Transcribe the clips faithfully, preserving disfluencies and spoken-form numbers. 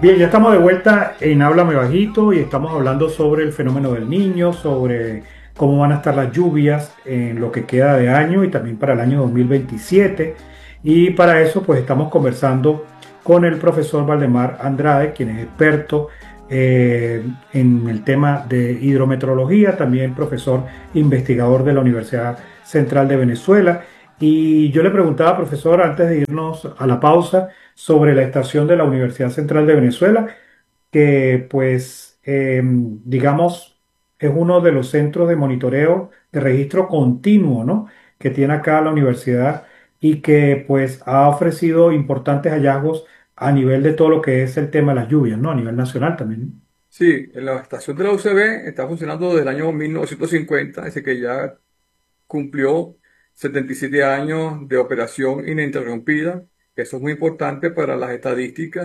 Bien, ya estamos de vuelta en Háblame Bajito y estamos hablando sobre el fenómeno del niño, sobre cómo van a estar las lluvias en lo que queda de año y también para el año dos mil veintisiete. Y para eso, pues estamos conversando con el profesor Valdemar Andrade, quien es experto eh, en el tema de hidrometeorología, también profesor investigador de la Universidad Central de Venezuela. Y yo le preguntaba, profesor, antes de irnos a la pausa, sobre la estación de la Universidad Central de Venezuela, que pues eh, digamos es uno de los centros de monitoreo de registro continuo, ¿no? Que tiene acá la universidad y que pues ha ofrecido importantes hallazgos a nivel de todo lo que es el tema de las lluvias, ¿no? A nivel nacional también. Sí, en la estación de la U C B está funcionando desde el año mil novecientos cincuenta, así que ya cumplió setenta y siete años de operación ininterrumpida, que eso es muy importante para las estadísticas,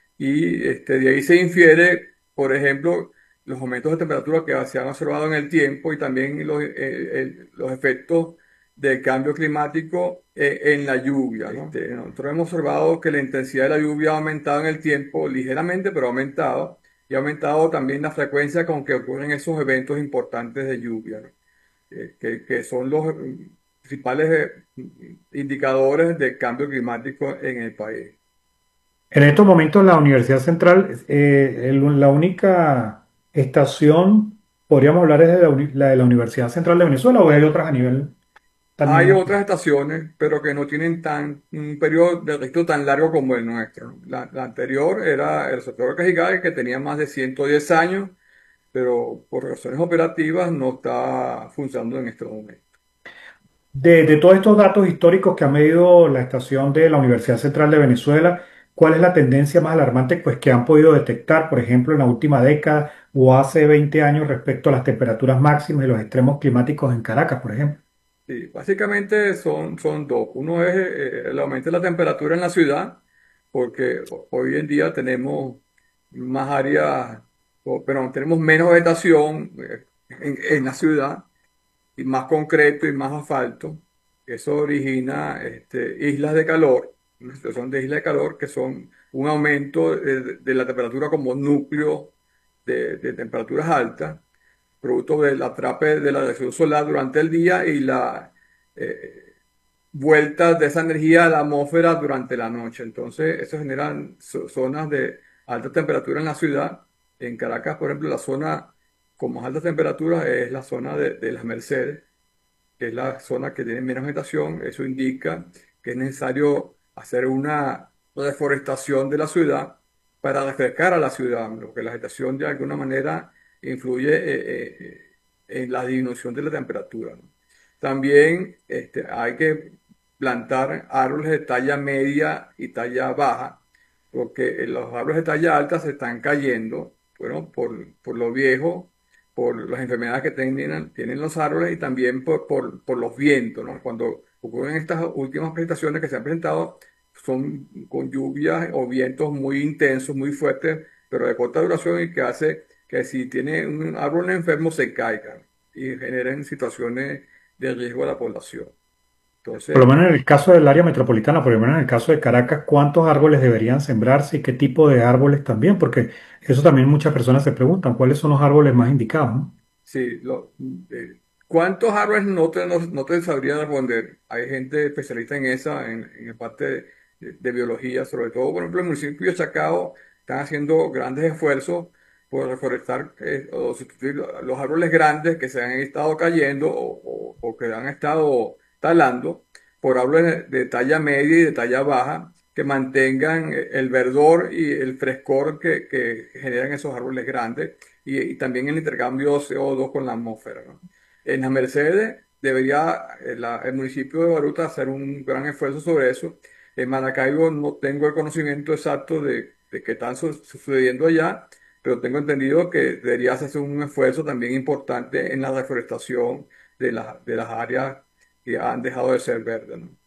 y este, de ahí se infiere, por ejemplo, los aumentos de temperatura que se han observado en el tiempo y también los, eh, el- los efectos del cambio climático eh, en la lluvia, ¿no? Este, nosotros hemos observado que la intensidad de la lluvia ha aumentado en el tiempo ligeramente, pero ha aumentado, y ha aumentado también la frecuencia con que ocurren esos eventos importantes de lluvia, ¿no? Eh, que, que son los eh, principales eh, indicadores del cambio climático en el país. En estos momentos la Universidad Central, eh, el- la única estación, podríamos hablar es de la, uni- la de la Universidad Central de Venezuela o hay otras a nivel también Hay nacional. otras estaciones, pero que no tienen tan, un periodo de registro tan largo como el nuestro, ¿no? La, la anterior era el sector Cajigal, que tenía más de ciento diez años, pero por razones operativas no está funcionando en este momento. De, de todos estos datos históricos que ha medido la estación de la Universidad Central de Venezuela, ¿cuál es la tendencia más alarmante pues, que han podido detectar, por ejemplo, en la última década o hace veinte años respecto a las temperaturas máximas y los extremos climáticos en Caracas, por ejemplo? Sí, básicamente son, son dos. Uno es eh, el aumento de la temperatura en la ciudad, porque ho- hoy en día tenemos más áreas, o- pero tenemos menos vegetación eh, en, en la ciudad, y más concreto y más asfalto. Eso origina este, islas de calor, una situación de isla de calor que son un aumento de, de la temperatura como núcleo de, de temperaturas altas, producto del atrape de la radiación solar durante el día y la eh, vuelta de esa energía a la atmósfera durante la noche. Entonces, eso genera zo- zonas de alta temperatura en la ciudad. En Caracas, por ejemplo, la zona con más altas temperaturas es la zona de, de las Mercedes, que es la zona que tiene menos vegetación. Eso indica que es necesario hacer una reforestación de la ciudad para refrescar a la ciudad, porque la vegetación de alguna manera influye eh, eh, en la disminución de la temperatura, ¿no? También este, hay que plantar árboles de talla media y talla baja, porque los árboles de talla alta se están cayendo, bueno, por, por lo viejo, por las enfermedades que tienen, tienen los árboles y también por, por, por los vientos, ¿no? Cuando ocurren estas últimas presentaciones que se han presentado, son con lluvias o vientos muy intensos, muy fuertes, pero de corta duración y que hace que si tiene un árbol enfermo se caiga y generen situaciones de riesgo a la población. Por lo Entonces, menos en el caso del área metropolitana, por lo menos en el caso de Caracas, ¿cuántos árboles deberían sembrarse y qué tipo de árboles también? Porque eso también muchas personas se preguntan, ¿cuáles son los árboles más indicados, ¿no? sí, lo- eh, ¿cuántos árboles no te, no, no te sabría responder? Hay gente especialista en esa, en, en la parte de, de biología, sobre todo, por ejemplo, en el municipio de Chacao están haciendo grandes esfuerzos por reforestar eh, o sustituir los árboles grandes que se han estado cayendo o, o- o que han estado talando por árboles de, de talla media y de talla baja que mantengan eh, el verdor y el frescor que, que generan esos árboles grandes y, y también el intercambio de C O dos con la atmósfera, ¿no? En las Mercedes debería eh, la- el municipio de Baruta hacer un gran esfuerzo sobre eso. En Maracaibo no tengo el conocimiento exacto de, de qué está su- sucediendo allá, pero tengo entendido que debería hacerse un esfuerzo también importante en la reforestación de, la- de las áreas que han dejado de ser verdes, ¿no?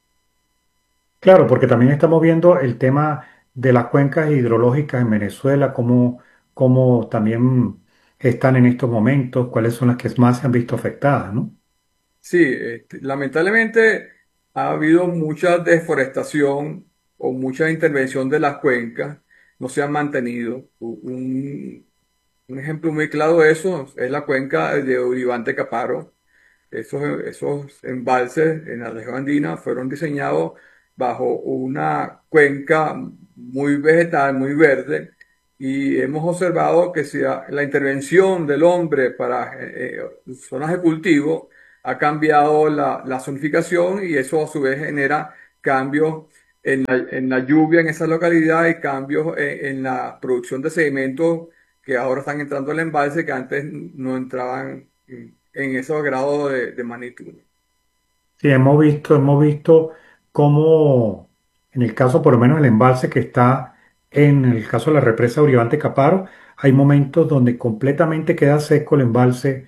Claro, porque también estamos viendo el tema de las cuencas hidrológicas en Venezuela, cómo, cómo también están en estos momentos, cuáles son las que más se han visto afectadas, ¿no? Sí, este, lamentablemente ha habido mucha deforestación o mucha intervención de las cuencas. no se han mantenido. Un, un ejemplo muy claro de eso es la cuenca de Uribante Caparo. Esos, esos embalses en la región andina fueron diseñados bajo una cuenca muy vegetal, muy verde, y hemos observado que si la, la intervención del hombre para eh, eh, zonas de cultivo ha cambiado la, la zonificación y eso a su vez genera cambios en la, en la lluvia en esa localidad y cambios en, en la producción de sedimentos que ahora están entrando al embalse que antes no entraban en, en esos grados de, de magnitud. Sí, hemos visto, hemos visto cómo, en el caso por lo menos el embalse que está en el caso de la represa Uribante Caparo, hay momentos donde completamente queda seco el embalse,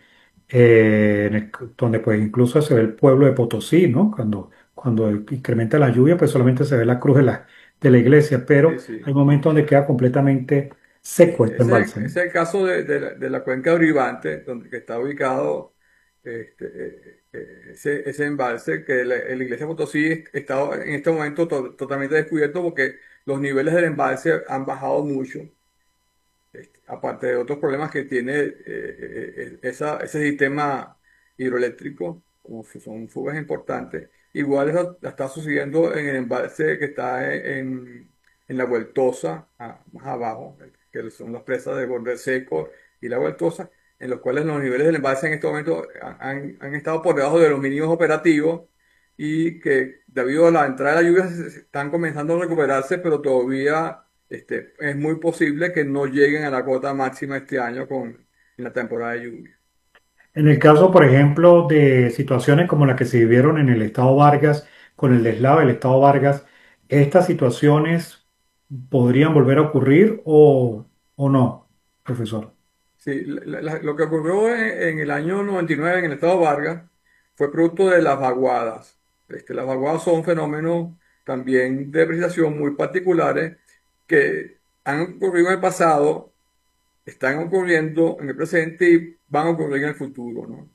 eh, en el- donde pues incluso se ve el pueblo de Potosí, ¿no? Cuando, cuando incrementa la lluvia, pues solamente se ve la cruz de la, de la iglesia, pero Sí, hay sí. momentos donde queda completamente seco este Ese, embalse, ese es ¿no? el caso de, de la, de la cuenca de Uribante, donde que está ubicado este, eh, eh, ese, ese embalse, que la, la iglesia de Potosí está en este momento to- totalmente descubierto porque los niveles del embalse han bajado mucho, este, aparte de otros problemas que tiene eh, eh, eh, esa- ese sistema hidroeléctrico, como si son fugas importantes. Igual eso está sucediendo en el embalse que está en, en la Vueltosa, a- más abajo, que son las presas de Borde Seco y la Vueltosa, en los cuales los niveles del embalse en este momento han, han estado por debajo de los mínimos operativos y que debido a la entrada de la lluvia se- se están comenzando a recuperarse, pero todavía este, es muy posible que no lleguen a la cota máxima este año con, en la temporada de lluvia. En el caso, por ejemplo, de situaciones como la que se vivieron en el estado Vargas, con el deslave del estado Vargas, ¿estas situaciones podrían volver a ocurrir o, o no, profesor? Sí, la- la- lo que ocurrió en, en el año noventa y nueve en el estado Vargas fue producto de las vaguadas. Este, las vaguadas son fenómenos también de precipitación muy particulares que han ocurrido en el pasado, están ocurriendo en el presente y van a ocurrir en el futuro, ¿no?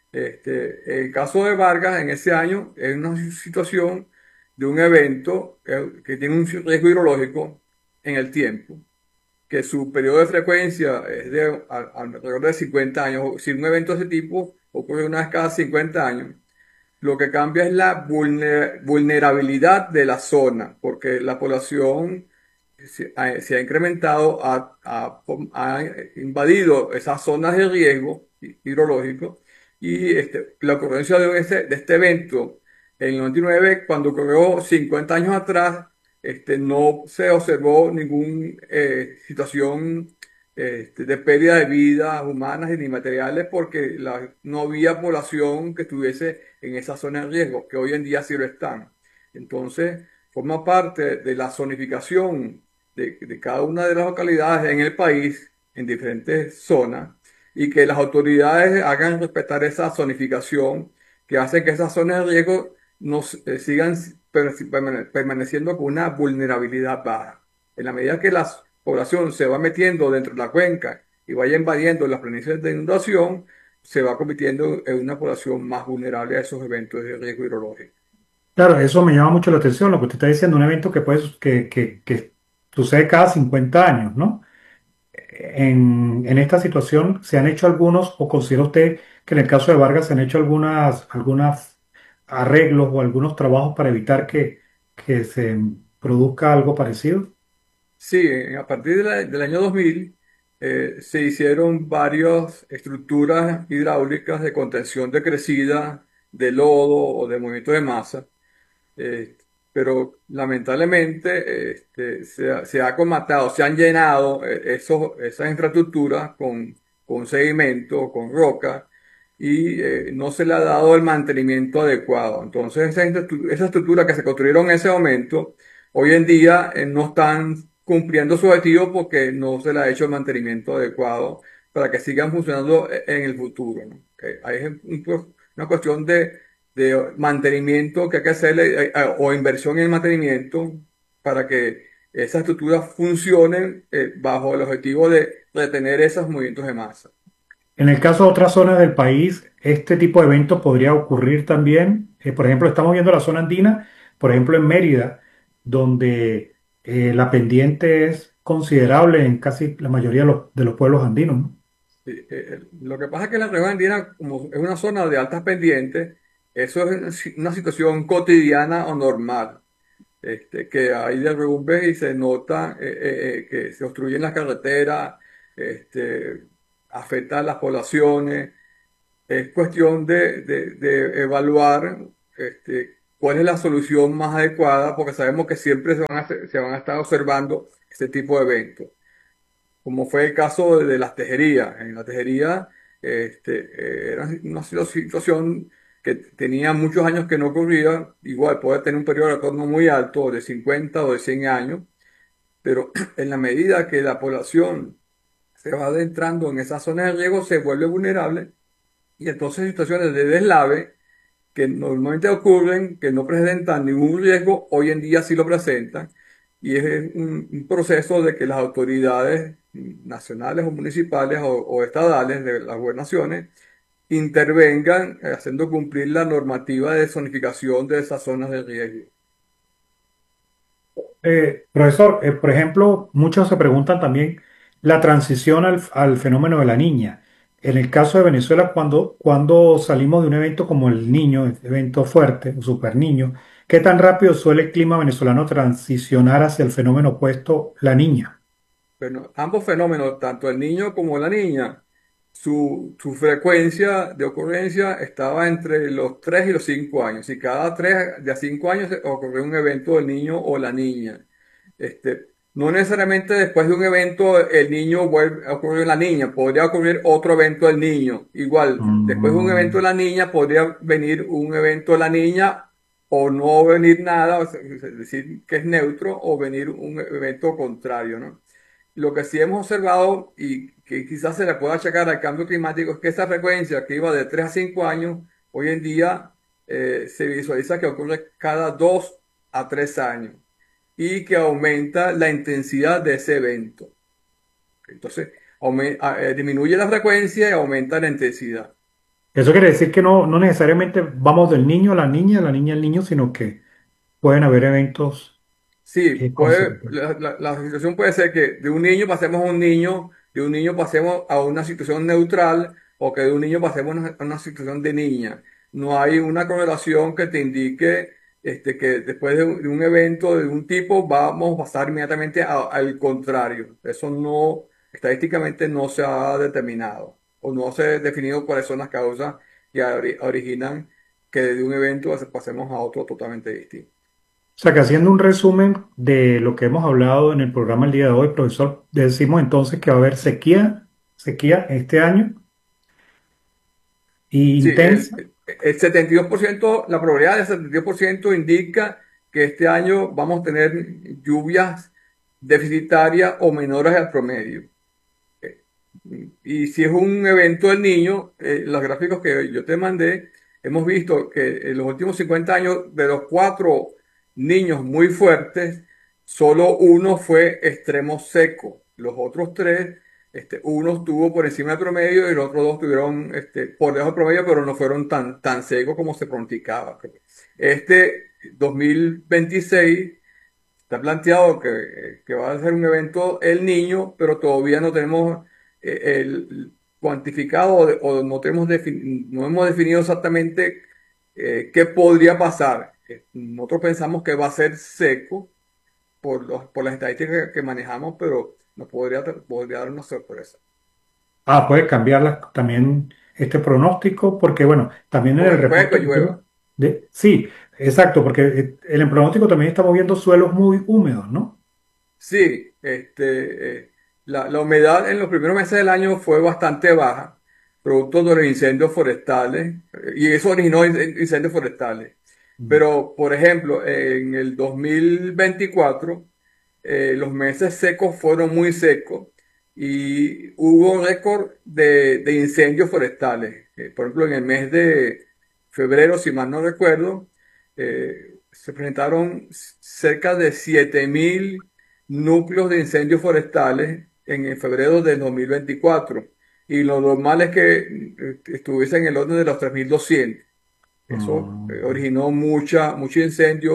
Este, el caso de Vargas en ese año es una situación de un evento que, que tiene un riesgo hidrológico en el tiempo, que su periodo de frecuencia es de a- alrededor de cincuenta años. Si un evento de ese tipo ocurre una vez cada cincuenta años, lo que cambia es la vulner- vulnerabilidad de la zona, porque la población se ha, se ha incrementado, ha, ha- ha invadido esas zonas de riesgo hidrológico y este, la ocurrencia de este, de este evento en el noventa y nueve, cuando ocurrió cincuenta años atrás, este, no se observó ninguna situación este, de pérdida de vidas humanas y ni materiales porque la- no había población que estuviese en esa zona de riesgo, que hoy en día sí lo están. Entonces, forma parte de la zonificación de, de cada una de las localidades en el país, en diferentes zonas, y que las autoridades hagan respetar esa zonificación que hace que esas zonas de riesgo nos eh, sigan per- permane- permaneciendo con una vulnerabilidad baja. En la medida que la población se va metiendo dentro de la cuenca y vaya invadiendo las planicies de inundación, se va convirtiendo en una población más vulnerable a esos eventos de riesgo hidrológico. Claro, eso me llama mucho la atención, lo que usted está diciendo, un evento que, puede, que, que, que sucede cada cincuenta años, ¿no? En, en esta situación, ¿se han hecho algunos, o considera usted que en el caso de Vargas se han hecho algunas, algunas arreglos o algunos trabajos para evitar que, que se produzca algo parecido? Sí, eh, a partir de la- del año dos mil eh, se hicieron varias estructuras hidráulicas de contención de crecida, de lodo o de movimiento de masa, eh, pero lamentablemente este, se, ha se ha comatado, se han llenado eh, esos, esas infraestructuras con, con sedimento, con roca, y eh, no se le ha dado el mantenimiento adecuado. Entonces, esas infraestru- esas estructuras que se construyeron en ese momento, hoy en día eh, no están cumpliendo su objetivo porque no se le ha hecho el mantenimiento adecuado para que sigan funcionando eh, en el futuro, ¿no? Eh, hay un- una cuestión de de mantenimiento que hay que hacerle eh, eh, o inversión en el mantenimiento para que esas estructuras funcionen eh, bajo el objetivo de retener esos movimientos de masa. En el caso de otras zonas del país, este tipo de eventos podría ocurrir también. Eh, por ejemplo, estamos viendo la zona andina, por ejemplo, en Mérida, donde eh, la pendiente es considerable en casi la mayoría de los, de los pueblos andinos, ¿no? Eh, eh, lo que pasa es que la región andina, como es una zona de altas pendientes, eso es una si- una situación cotidiana o normal. Este, que hay derrumbes y se nota eh, eh, eh, que se obstruyen las carreteras, este, afecta a las poblaciones. Es cuestión de, de- de evaluar este, cuál es la solución más adecuada, porque sabemos que siempre se van a, se van a estar observando este tipo de eventos, como fue el caso de, de las tejerías. En la tejería este, eh, era una situación que tenía muchos años que no ocurría, igual puede tener un periodo de retorno muy alto, de cincuenta o de cien años, pero en la medida que la población se va adentrando en esas zonas de riesgo, se vuelve vulnerable y entonces situaciones de deslave que normalmente ocurren, que no presentan ningún riesgo, hoy en día sí lo presentan, y es un, un proceso de que las autoridades nacionales o municipales o, o estadales de las gobernaciones intervengan eh, haciendo cumplir la normativa de zonificación de esas zonas de riesgo. Eh, profesor, eh, por ejemplo, muchos se preguntan también la transición al, al fenómeno de la niña. En el caso de Venezuela, cuando, cuando salimos de un evento como el Niño, el evento fuerte, o Super Niño, ¿qué tan rápido suele el clima venezolano transicionar hacia el fenómeno opuesto, la niña? Bueno, ambos fenómenos, tanto el niño como la niña, su, su frecuencia de ocurrencia estaba entre los tres y los cinco años. Y cada tres de a cinco años ocurrió un evento del niño o la niña. Este, no necesariamente después de un evento el niño vuelve a ocurrir la niña, podría ocurrir otro evento del niño. Igual, después de un evento de Mm. la niña podría venir un evento de la niña o no venir nada, o sea, es decir, que es neutro, o venir un evento contrario, ¿no? Lo que sí hemos observado y que quizás se le pueda achacar al cambio climático es que esa frecuencia que iba de tres a cinco años, hoy en día eh, se visualiza que ocurre cada dos a tres años y que aumenta la intensidad de ese evento. Entonces, aume- a- eh, disminuye la frecuencia y aumenta la intensidad. Eso quiere decir que no, no necesariamente vamos del niño a la niña, la niña al niño, sino que pueden haber eventos Sí, eh, puede, consecutivos. la, la- la situación puede ser que de un niño pasemos a un niño, de un niño pasemos a una situación neutral o que de un niño pasemos a una, a una situación de niña. No hay una correlación que te indique este, que después de un, de un evento de un tipo vamos a pasar inmediatamente a- al contrario. Eso no, estadísticamente no se ha determinado o no se ha definido cuáles son las causas que ori- originan que de un evento pasemos a otro totalmente distinto. O sea que haciendo un resumen de lo que hemos hablado en el programa el día de hoy, profesor, decimos entonces que va a haber sequía, sequía este año y Sí, intensa. el, el setenta y dos por ciento, la probabilidad del setenta y dos por ciento indica que este año vamos a tener lluvias deficitarias o menores al promedio. Eh, Y si es un evento del niño, eh, los gráficos que yo te mandé, hemos visto que en los últimos cincuenta años, de los cuatro niños muy fuertes, solo uno fue extremo seco. Los otros tres, este, uno estuvo por encima del promedio y los otros dos estuvieron este, por debajo del promedio, pero no fueron tan, tan secos como se pronosticaba. Este dos mil veintiséis está planteado que, que va a ser un evento el niño, pero todavía no tenemos eh, el cuantificado o, de- o no tenemos defini- no hemos definido exactamente eh, qué podría pasar. Eh, Nosotros pensamos que va a ser seco por los, por las estadísticas que manejamos, pero nos podría, podría dar una sorpresa. Ah, puede cambiar también este pronóstico, porque bueno, también en el Puede, puede reporte que que usted- llueva. de, sí, exacto, porque eh, en el pronóstico también estamos viendo suelos muy húmedos, ¿no? Sí, este, eh, la, la humedad en los primeros meses del año fue bastante baja, producto de los incendios forestales, eh, y eso originó in- incendios forestales. Mm. Pero, por ejemplo, en el dos mil veinticuatro, eh, los meses secos fueron muy secos y hubo récord de, de incendios forestales. Eh, por ejemplo, en el mes de febrero, si mal no recuerdo, eh, se presentaron cerca de siete mil núcleos de incendios forestales en el febrero de dos mil veinticuatro. Y lo normal es que eh, estuviese en el orden de los tres mil doscientos. Eso eh, Mm. originó mucha, mucho incendio,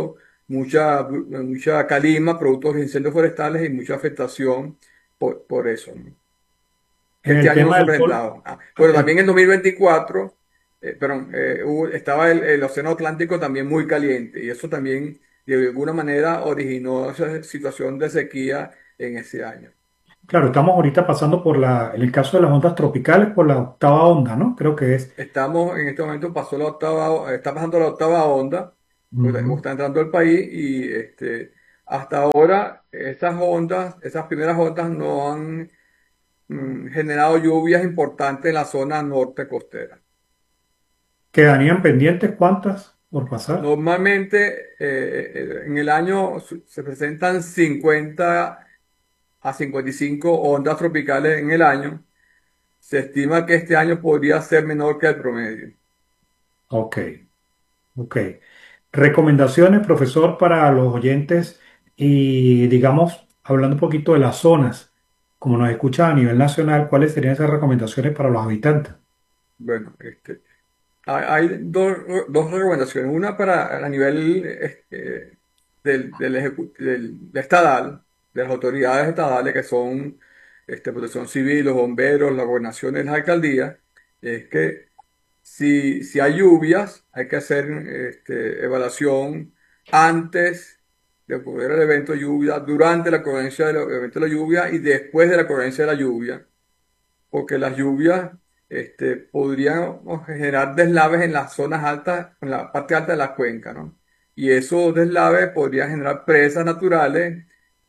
mucha, mucha calima, productos de incendios forestales y mucha afectación por, por eso, ¿no? En Este el año no tema se del sol, presentaba. Ah, bueno, el- también en dos mil veinticuatro, eh, perdón, eh, hubo- estaba el, el Océano Atlántico también muy caliente y eso también de alguna manera originó esa situación de sequía en ese año. claro, estamos ahorita pasando por la, en el caso de las ondas tropicales, por la octava onda, ¿no? Creo que es. Estamos en este momento, pasó la octava, está pasando la octava onda, porque Ujú. está entrando el país y este, hasta ahora esas ondas, esas primeras ondas no han mm, generado lluvias importantes en la zona norte costera. ¿Quedarían pendientes cuántas por pasar? Normalmente eh, eh, en el año su- se presentan cincuenta a cincuenta y cinco ondas tropicales en el año. Se estima que este año podría ser menor que el promedio. Ok, ok. Recomendaciones, profesor, para los oyentes y, digamos, hablando un poquito de las zonas, como nos escuchan a nivel nacional, ¿cuáles serían esas recomendaciones para los habitantes? Bueno, este, hay, hay dos, dos recomendaciones. Una para a nivel este, del, del, ejecu- del- de estadal, de las autoridades estadales que son este, Protección Civil, los bomberos, las gobernaciones, las alcaldías, es que Si, si hay lluvias, hay que hacer este, evaluación antes de ocurrir el evento de lluvia, durante la ocurrencia del evento de la lluvia y después de la ocurrencia de la lluvia, porque las lluvias este, podrían ¿no? generar deslaves en las zonas altas, en la parte alta de la cuenca, ¿no? Y esos deslaves podrían generar presas naturales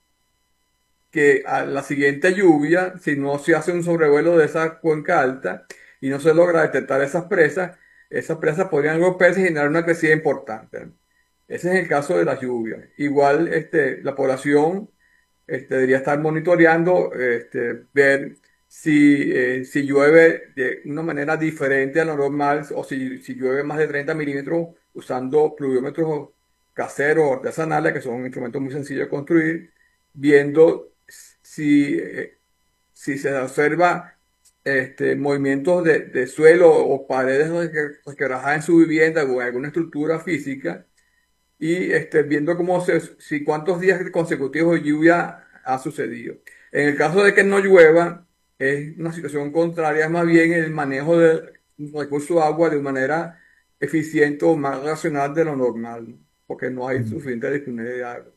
que a la siguiente lluvia, si no se hace un sobrevuelo de esa cuenca alta y no se logra detectar esas presas, esas presas podrían golpearse y generar una crecida importante. Ese es el caso de las lluvias. Igual este, la población este, debería estar monitoreando, este, ver si, eh, si llueve de una manera diferente a lo normal o si, si llueve más de treinta milímetros usando pluviómetros caseros o artesanales, que son un instrumento muy sencillo de construir, viendo si, eh, si se observa este, movimientos de, de suelo o paredes resque- resquebrajadas en su vivienda o en alguna estructura física y este, viendo cómo se, si cuántos días consecutivos de lluvia ha sucedido. En el caso de que no llueva, es una situación contraria, es más bien el manejo del recurso de agua de manera eficiente o más racional de lo normal, ¿no? Porque no hay Mm. suficiente disponibilidad de agua.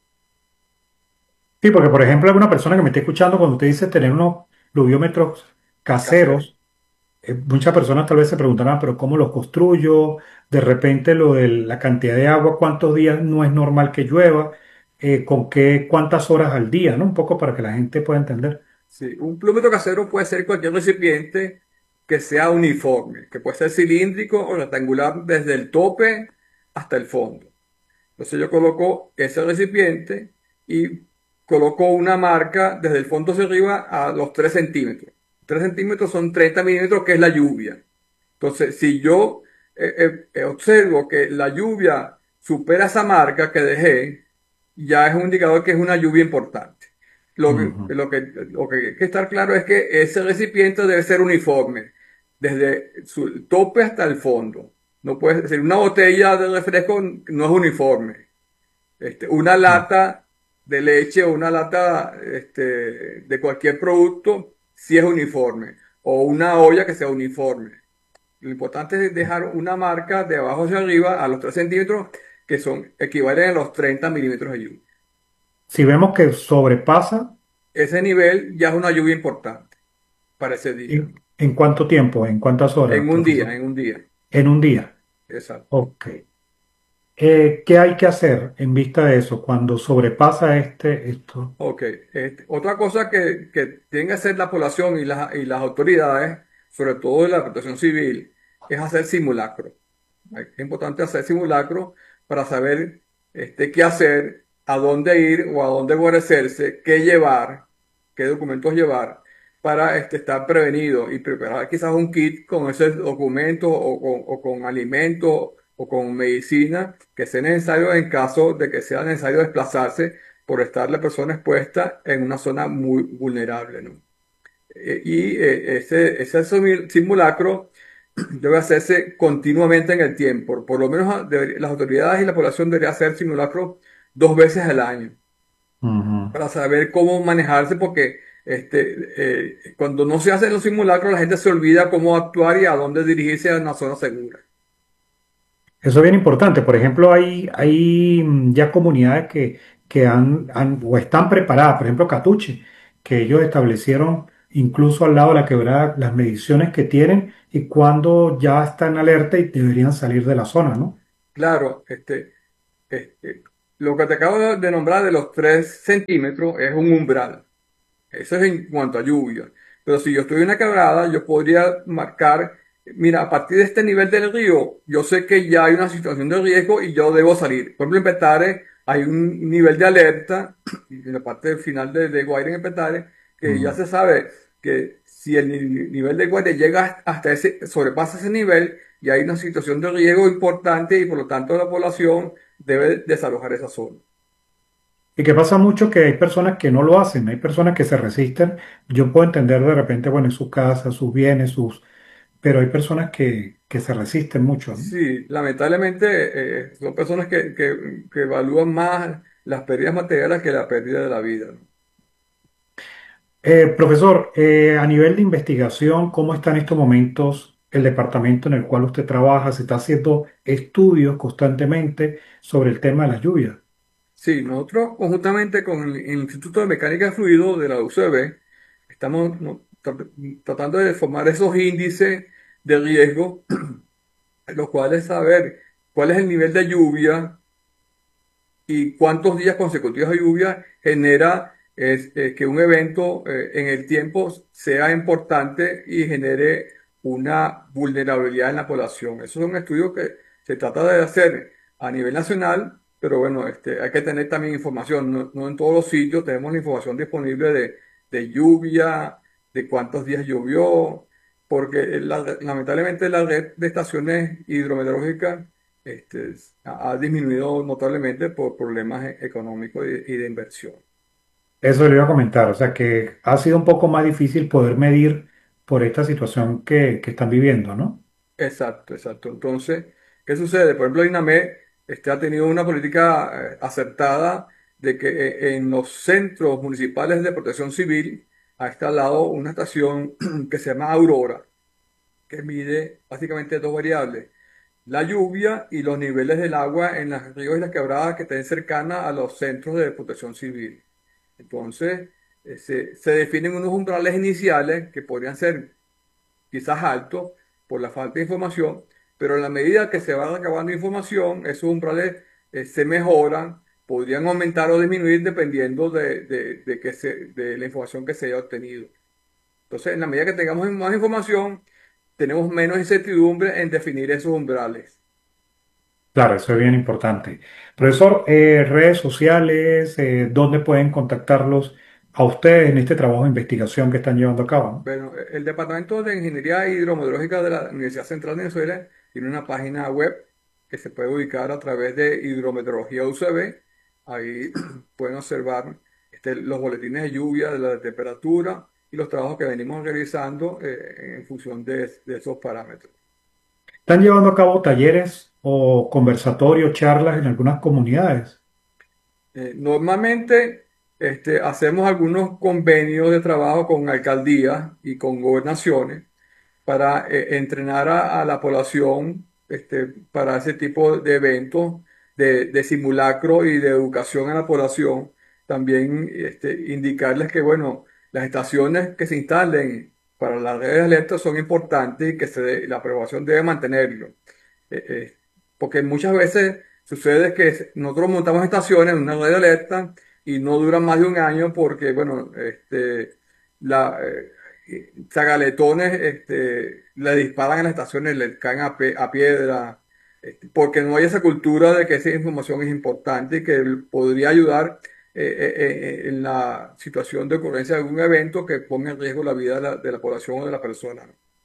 Sí, porque por ejemplo, alguna persona que me esté escuchando, cuando usted dice tener unos pluviómetros Casero. caseros, eh, muchas personas tal vez se preguntarán, pero ¿cómo los construyo? De repente lo de la cantidad de agua, ¿cuántos días no es normal que llueva? Eh, ¿con qué, cuántas horas al día? ¿No? Un poco para que la gente pueda entender. Sí, un plúmetro casero puede ser cualquier recipiente que sea uniforme, que puede ser cilíndrico o rectangular desde el tope hasta el fondo. Entonces yo coloco ese recipiente y coloco una marca desde el fondo hacia arriba a los tres centímetros. Tres centímetros son treinta milímetros, que es la lluvia. Entonces, si yo eh, eh, eh, observo que la lluvia supera esa marca que dejé, ya es un indicador que es una lluvia importante. Lo que, Ujú. lo que, lo que hay que estar claro es que ese recipiente debe ser uniforme, desde su tope hasta el fondo. No puede ser una botella de refresco, no es uniforme. Este, una lata de leche o una lata este, de cualquier producto sí es uniforme. O una olla que sea uniforme. Lo importante es dejar una marca de abajo hacia arriba a los tres centímetros, que son equivalen a los treinta milímetros de lluvia. Si vemos que sobrepasa, Ese nivel ya es una lluvia importante para ese día, ¿en, ¿no? en cuánto tiempo? ¿En cuántas horas, En un profesor? día, en un día. En un día. Exacto. Ok. Eh, ¿qué hay que hacer en vista de eso cuando sobrepasa este, esto? Ok. Este, otra cosa que, que tienen que hacer la población y, las y las autoridades, sobre todo de la protección civil, es hacer simulacros. Es importante hacer simulacros para saber este, qué hacer, a dónde ir o a dónde guarecerse, qué llevar, qué documentos llevar para este, estar prevenido y preparar quizás un kit con esos documentos o con, o con alimentos o con medicina que sea necesario en caso de que sea necesario desplazarse por estar la persona expuesta en una zona muy vulnerable, ¿no? Eh, y eh, ese, ese simulacro debe hacerse continuamente en el tiempo. Por lo menos ah, debería- las autoridades y la población deberían hacer simulacros dos veces al año Ujú. para saber cómo manejarse, porque este, eh, cuando no se hacen los simulacros, la gente se olvida cómo actuar y a dónde dirigirse a una zona segura. Eso es bien importante. Por ejemplo, hay, hay mm, ya comunidades que, que han, han- o están preparadas, por ejemplo, Catuche, que ellos establecieron incluso al lado de la quebrada las mediciones que tienen y cuando ya están alerta y deberían salir de la zona, ¿no? Claro, este, este, lo que te acabo de nombrar de los tres centímetros es un umbral. Eso es en cuanto a lluvia. Pero si yo estoy en una quebrada, yo podría marcar, mira, a partir de este nivel del río, yo sé que ya hay una situación de riesgo y yo debo salir. Por ejemplo, en Petare hay un nivel de alerta, y en la parte final de, de Guaire en Petare, que ya Mm. se sabe que si el ni- nivel de Guaire llega hasta ese, sobrepasa ese nivel, ya hay una situación de riesgo importante y por lo tanto la población debe desalojar esa zona. Y que pasa mucho que hay personas que no lo hacen, hay personas que se resisten. Yo puedo entender de repente, bueno, en su casa, sus bienes, sus, pero hay personas que, que se resisten mucho, ¿no? Sí, lamentablemente eh, son personas que, que- que evalúan más las pérdidas materiales que la pérdida de la vida, ¿no? Eh, profesor, eh, a nivel de investigación, ¿cómo está en estos momentos el departamento en el cual usted trabaja? ¿Se está haciendo estudios constantemente sobre el tema de las lluvias? Sí, nosotros conjuntamente con el, el Instituto de Mecánica de Fluido de la U C B estamos no, tra- tratando de formar esos índices de riesgo, los cuales saber cuál es el nivel de lluvia y cuántos días consecutivos de lluvia genera es, eh, que un evento eh, en el tiempo sea importante y genere una vulnerabilidad en la población. Esos son estudios que se trata de hacer a nivel nacional, pero bueno, este, hay que tener también información. No, no en todos los sitios tenemos la información disponible de, de lluvia, de cuántos días llovió, porque la- lamentablemente la red de estaciones hidrometeorológicas este, ha ha disminuido notablemente por problemas e- económicos y, y de inversión. Eso le iba a comentar, o sea que ha sido un poco más difícil poder medir por esta situación que, que están viviendo, ¿no? Exacto, exacto. Entonces, ¿qué sucede? Por ejemplo, INAMED este, ha tenido una política eh, acertada de que eh, en los centros municipales de protección civil ha instalado una estación que se llama Aurora, que mide básicamente dos variables: la lluvia y los niveles del agua en los ríos y las quebradas que estén cercanas a los centros de protección civil. Entonces, eh, se, se definen unos umbrales iniciales que podrían ser quizás altos por la falta de información, pero en la medida que se va recabando información, esos umbrales eh, se mejoran, podrían aumentar o disminuir dependiendo de, de, de que se, de la información que se haya obtenido. Entonces, en la medida que tengamos más información, tenemos menos incertidumbre en definir esos umbrales. Claro, eso es bien importante. Profesor, eh, redes sociales, eh, ¿dónde pueden contactarlos a ustedes en este trabajo de investigación que están llevando a cabo, ¿no? Bueno, el Departamento de Ingeniería Hidrometeorológica de la Universidad Central de Venezuela tiene una página web que se puede ubicar a través de Hidrometeorología U C B. Ahí pueden observar este, los boletines de lluvia, de la temperatura y los trabajos que venimos realizando eh, en función de, de esos parámetros. ¿Están llevando a cabo talleres o conversatorios, charlas en algunas comunidades? Eh, normalmente este, hacemos algunos convenios de trabajo con alcaldías y con gobernaciones para eh, entrenar a, a la población este, para ese tipo de eventos de, de simulacro y de educación a la población. También este, indicarles que, bueno, las estaciones que se instalen para las redes de alerta son importantes y que se dé- la aprobación debe mantenerlo. Eh, eh, porque muchas veces sucede que nosotros montamos estaciones en una red de alerta y no duran más de un año porque, bueno, este, la, eh, zagaletones este, le disparan a las estaciones, le caen a, pe- a piedra, este, porque no hay esa cultura de que esa información es importante y que podría ayudar eh, eh, eh, en la situación de ocurrencia de algún evento que ponga en riesgo la vida de la, de la población o de la persona.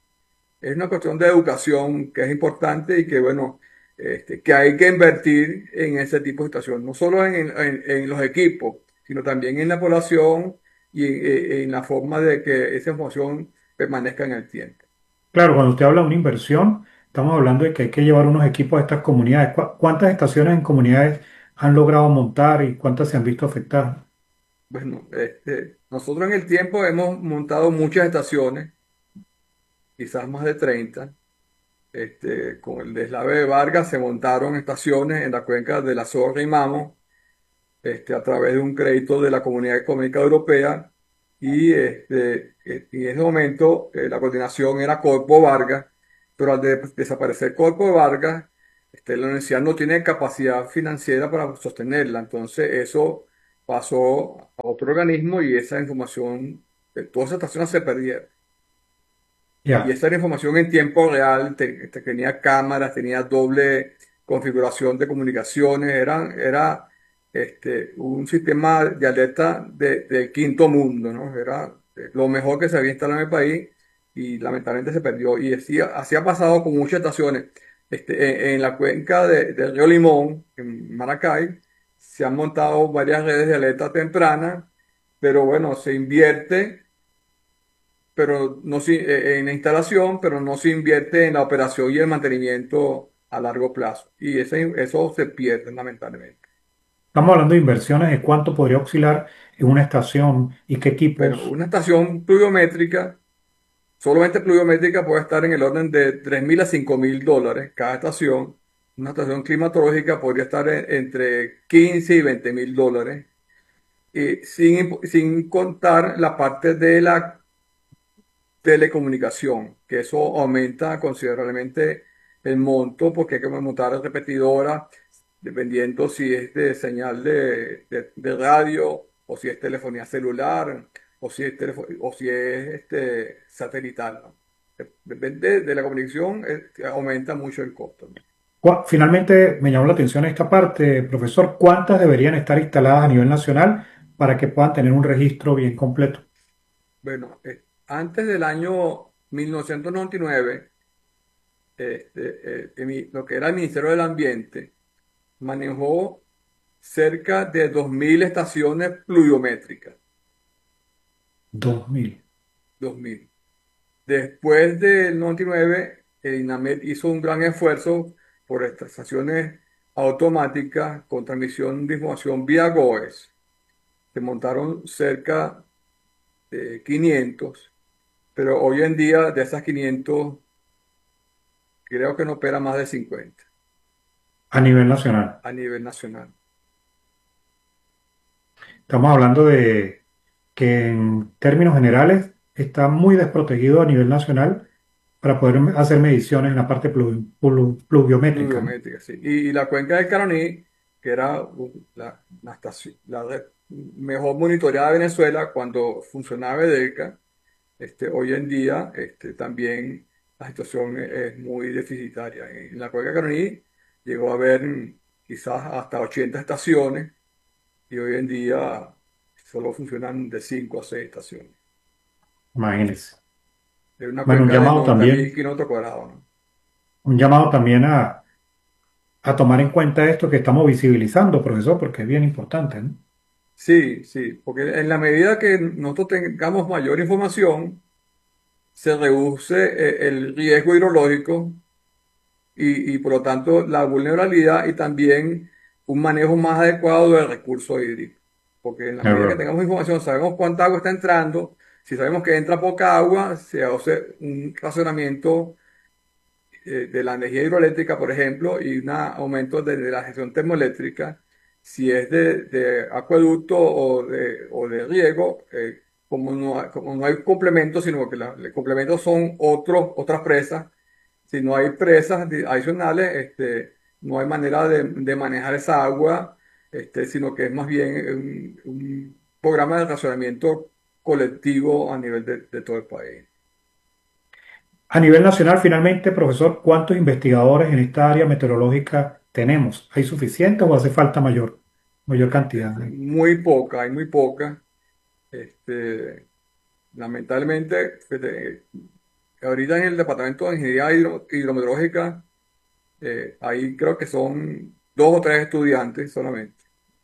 Es una cuestión de educación que es importante y que, bueno, este, que hay que invertir en ese tipo de situación, no solo en, en- en los equipos, sino también en la población y en, en la forma de que esa información permanezca en el tiempo. Claro, cuando usted habla de una inversión, estamos hablando de que hay que llevar unos equipos a estas comunidades. ¿Cu- ¿Cuántas estaciones en comunidades han logrado montar y cuántas se han visto afectadas? Bueno, este, nosotros en el tiempo hemos montado muchas estaciones, quizás más de treinta. Este, con el deslave de Vargas se montaron estaciones en la cuenca de la Zorra y Mamo, este, a través de un crédito de la Comunidad Económica Europea. Y este, eh, en ese momento eh, la coordinación era Corpo Vargas, pero al de- desaparecer Corpo Vargas, este, la universidad no tiene capacidad financiera para sostenerla. Entonces eso pasó a otro organismo y esa información, eh, todas esas estaciones se perdieron. Y Ya, esa era información en tiempo real, te- te- tenía cámaras, tenía doble configuración de comunicaciones, era, era este, un sistema de alerta de, del quinto mundo, ¿no? Era eh, lo mejor que se había instalado en el país y lamentablemente se perdió. Y así, así ha pasado con muchas estaciones. Este, en, en la cuenca de- del río Limón, en Maracay, se han montado varias redes de alerta temprana, pero bueno, se invierte pero no se- eh, en la instalación, pero no se invierte en la operación y el mantenimiento a largo plazo. Y ese, eso se pierde lamentablemente. estamos hablando de inversiones, de cuánto podría oscilar en una estación y qué Bueno, equipos. una estación pluviométrica, solamente pluviométrica puede estar en el orden de tres mil a cinco mil dólares cada estación. Una estación climatológica podría estar en- entre quince y veinte mil dólares. Y sin, imp- sin contar la parte de la telecomunicación, que eso aumenta considerablemente el monto porque hay que montar repetidora, dependiendo si es de señal de, de- de radio o si es telefonía celular o si es, telefo- o si es este, satelital, ¿no? Depende de la comunicación, eh, aumenta mucho el costo, ¿no? Cua- Finalmente me llamó la atención esta parte, profesor, ¿cuántas deberían estar instaladas a nivel nacional para que puedan tener un registro bien completo? Bueno, eh, antes del año mil novecientos noventa y nueve, este, eh, emi- lo que era el Ministerio del Ambiente manejó cerca de dos mil estaciones pluviométricas. Dos mil. dos mil. Después del noventa y nueve, el INAMED hizo un gran esfuerzo por estas estaciones automáticas con transmisión de información vía GOES. Se montaron cerca de quinientos, pero hoy en día de esas quinientos creo que no opera más de cincuenta A nivel nacional. a nivel nacional. Estamos hablando de que en términos generales está muy desprotegido a nivel nacional para poder hacer mediciones en la parte plu- plu- pluviométrica, ¿no? Pluviométrica, sí. Y, y la cuenca del Caroní, que era uh, la, la estación, la red mejor monitoreada de Venezuela cuando funcionaba EDECA, este, hoy en día este, también la situación es, es muy deficitaria. En la cuenca del Caroní llegó a haber mm, quizás hasta ochenta estaciones y hoy en día solo funcionan de cinco a seis estaciones. Imagínense. Es una Bueno, un cuenca de llamado noventa mil también, kilómetros cuadrados, ¿no? un llamado también a, a tomar en cuenta esto que estamos visibilizando, profesor, porque es bien importante, ¿no? Sí, sí, porque en la medida que nosotros tengamos mayor información, se reduce eh, el riesgo hidrológico y, y por lo tanto la vulnerabilidad y también un manejo más adecuado del recurso hídrico. Porque en la Es medida que verdad. tengamos información, sabemos cuánta agua está entrando, si sabemos que entra poca agua, se hace un racionamiento eh, de la energía hidroeléctrica, por ejemplo, y un aumento de, de la gestión termoeléctrica. Si es de, de acueducto o de, o de riego, eh, como no, hay- como no hay complementos, sino que la- los complementos son otros, otras presas, si no hay presas di- adicionales, este, no hay manera de, de manejar esa agua, este, sino que es más bien un, un programa de racionamiento colectivo a nivel de, de todo el país. A nivel nacional, finalmente, profesor, ¿cuántos investigadores en esta área meteorológica tenemos? ¿Hay suficientes o hace falta mayor, mayor Este, cantidad? muy poca, hay muy poca. Este, lamentablemente, fíjate, ahorita en el Departamento de Ingeniería Hidro- Hidrometeorológica, eh, ahí creo que son dos o tres estudiantes solamente.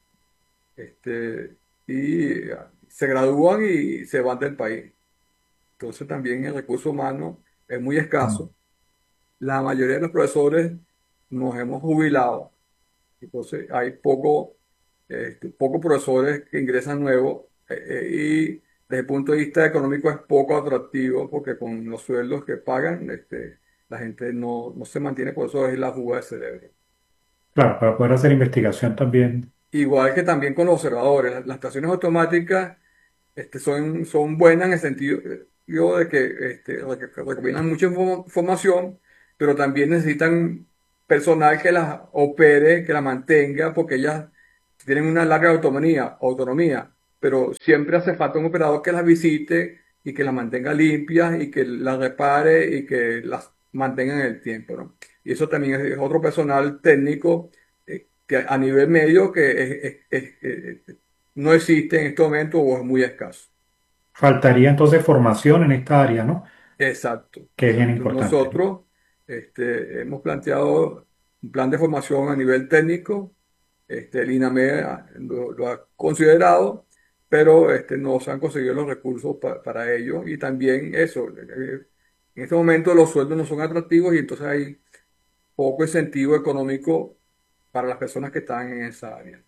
Este, y ah, se gradúan y se van del país. Entonces también el recurso humano es muy Mm. escaso. La mayoría de los profesores nos hemos jubilado. Entonces hay poco, este, pocos profesores que ingresan nuevos eh, eh, y desde el punto de vista económico es poco atractivo porque con los sueldos que pagan, este, la gente no, no se mantiene, por eso es la fuga de cerebro. Claro, para poder hacer investigación también. Igual que también con los observadores, las, las estaciones automáticas este, son, son buenas en el sentido eh, digo, de que este, rec- recopilan mucha inform- información, pero también necesitan personal que las opere, que las mantenga, porque ellas tienen una larga autonomía, autonomía, pero siempre hace falta un operador que las visite y que las mantenga limpias y que las repare y que las mantenga en el tiempo, ¿no? Y eso también es, es otro personal técnico eh, que a nivel medio que es- es- es- eh, no existe en este momento o es muy escaso. Faltaría entonces formación en esta área, ¿no? Exacto, Que es bien exacto. importante. Nosotros este, hemos planteado un plan de formación a nivel técnico. Este, el INAME ha- lo, lo ha considerado, pero este, no se han conseguido los recursos pa- para ello. Y también eso, eh, en este momento los sueldos no son atractivos y entonces hay poco incentivo económico para las personas que están en esa área.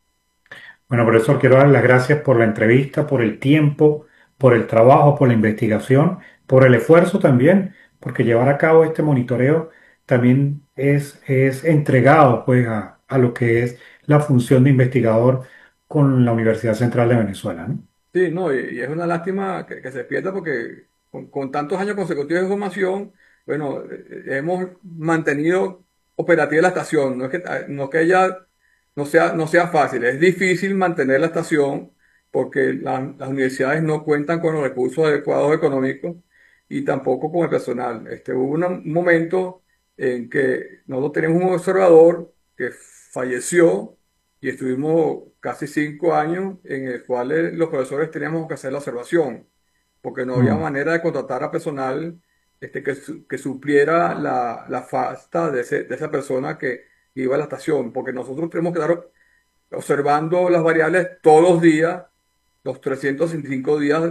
Bueno, profesor, quiero dar las gracias por la entrevista, por el tiempo, por el trabajo, por la investigación, por el esfuerzo también, porque llevar a cabo este monitoreo también es, es entregado pues a, a lo que es la función de investigador con la Universidad Central de Venezuela, ¿no? Sí, no, y, y es una lástima que, que se pierda porque con, con tantos años consecutivos de formación, bueno, eh, eh, hemos mantenido operativa la estación. No es que, ah, no es que ella no sea, no sea fácil, es difícil mantener la estación porque la- las universidades no cuentan con los recursos adecuados económicos y tampoco con el personal. Este, hubo una- un momento en que nosotros tenemos un observador que falleció y estuvimos casi cinco años en el cual eh, los profesores teníamos que hacer la observación, porque no había Mm, manera de contratar a personal este, que, su- que supliera la, la falta de, ese- de esa persona que iba a la estación, porque nosotros tenemos que estar observando las variables todos los días, los trescientos sesenta y cinco días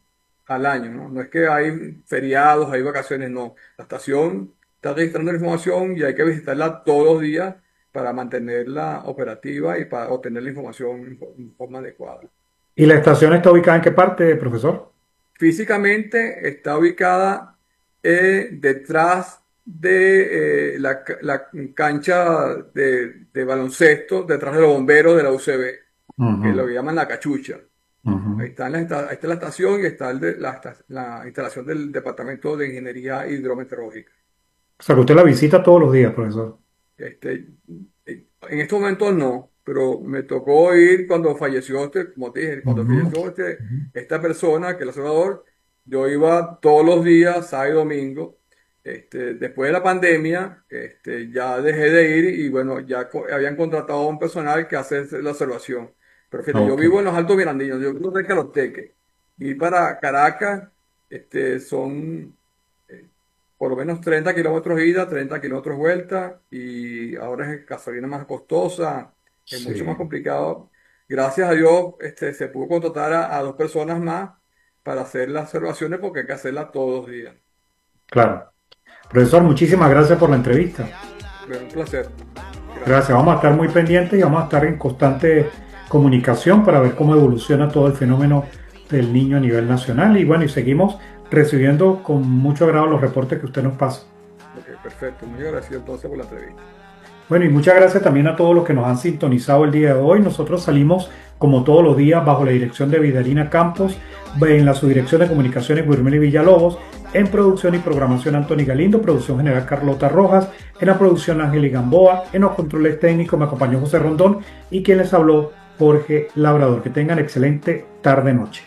al año, ¿no? No es que hay feriados, hay vacaciones, no. La estación está registrando la información y hay que visitarla todos los días para mantenerla operativa y para obtener la información en fo- en forma adecuada. ¿Y la estación está ubicada en qué parte, profesor? Físicamente está ubicada eh, detrás de eh, la, ca- la cancha de, de baloncesto, detrás de los bomberos de la U C B, que lo Ujú, llaman la cachucha. Ahí ujú. está, la, esta- ahí está la estación y está el de- la, esta- la instalación del Departamento de Ingeniería Hidrometeorológica. O sea, que usted la visita todos los días, profesor. Este, eh, en este momento no, pero me tocó ir cuando falleció este, como te dije, cuando Ujú, falleció este, ujú. esta persona, que es el observador, yo iba todos los días, sábado y domingo. Este, después de la pandemia, este, ya dejé de ir y bueno, ya co- habían contratado a un personal que hace la observación. Pero fíjate, yo Ok. vivo en los Altos Mirandinos, yo vivo cerca de Los Teques. Ir para Caracas, este, son eh, por lo menos treinta kilómetros ida, treinta kilómetros vuelta, y ahora es gasolina más costosa, es mucho más Sí, complicado. Gracias a Dios, este, se pudo contratar a, a dos personas más para hacer las observaciones porque hay que hacerlas todos los días. claro. Profesor, muchísimas gracias por la entrevista. Bueno, un placer. Gracias. Gracias. Vamos a estar muy pendientes y vamos a estar en constante comunicación para ver cómo evoluciona todo el fenómeno del niño a nivel nacional. Y bueno, y seguimos recibiendo con mucho agrado los reportes que usted nos pasa. Ok, perfecto. Muy agradecido entonces por la entrevista. Bueno, y muchas gracias también a todos los que nos han sintonizado el día de hoy. Nosotros salimos, como todos los días, bajo la dirección de Vidarina Campos, en la subdirección de comunicaciones Guillermo Villalobos, en producción y programación Anthony Galindo, producción general Carlota Rojas, en la producción Ángel Gamboa, en los controles técnicos me acompañó José Rondón y quien les habló, Jorge Labrador. Que tengan excelente tarde-noche.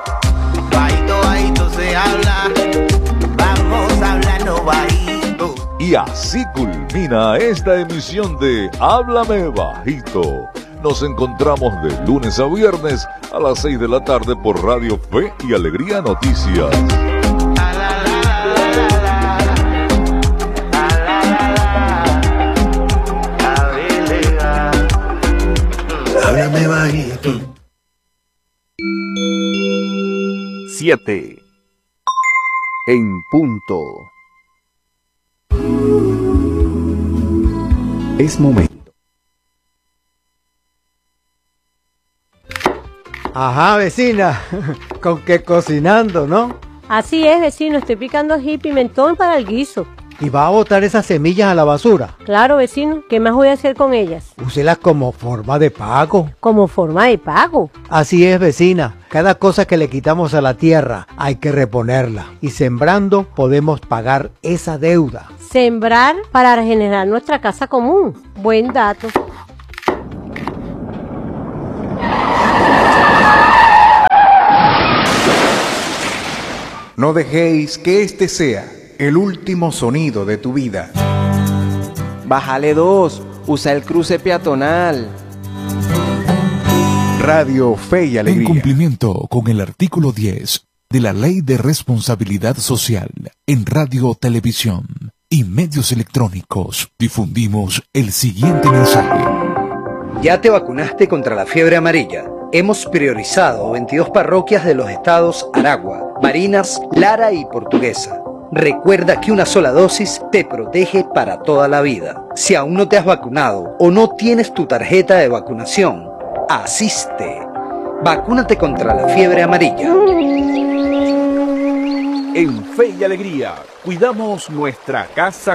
Bajito, bajito se habla, vamos hablando bajito. Y así culmina esta emisión de Háblame Bajito. Nos encontramos de lunes a viernes a las seis de la tarde por Radio Fe y Alegría Noticias. La, la, la, la, la, la, la, velega. Háblame bajito. Siete. En punto. Es momento Ajá, vecina, con que cocinando, ¿no? Así es, vecino, estoy picando ají y pimentón para el guiso. ¿Y va a botar esas semillas a la basura? Claro, vecino, ¿qué más voy a hacer con ellas? Úselas como forma de pago. Como forma de pago. Así es, vecina. Cada cosa que le quitamos a la tierra hay que reponerla. Y sembrando podemos pagar esa deuda. Sembrar para regenerar nuestra casa común. Buen dato. No dejéis que este sea el último sonido de tu vida. Bájale dos, usa el cruce peatonal. Radio Fe y Alegría. En cumplimiento con el artículo diez de la Ley de Responsabilidad Social en Radio, Televisión y Medios Electrónicos, difundimos el siguiente mensaje. ¿Ya te vacunaste contra la fiebre amarilla? Hemos priorizado veintidós parroquias de los estados Aragua, Barinas, Lara y Portuguesa. Recuerda que una sola dosis te protege para toda la vida. Si aún no te has vacunado o no tienes tu tarjeta de vacunación, asiste. Vacúnate contra la fiebre amarilla. En Fe y Alegría, cuidamos nuestra casa